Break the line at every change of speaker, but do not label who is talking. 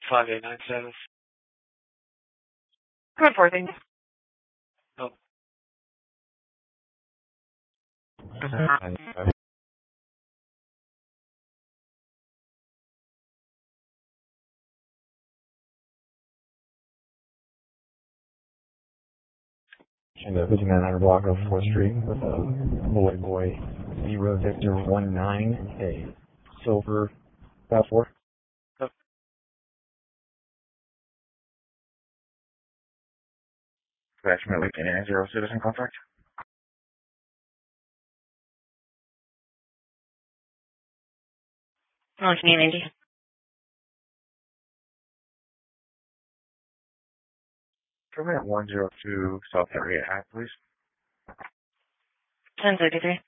5897.
Reporting.
Oh.
And the 5900 block of 4th Street with a Bullet Boy Zero Victor 19, a silver 4.
Oh.
Approximately 0 citizen contact.
Community.
Permit 102 South Area Act, please.
1033.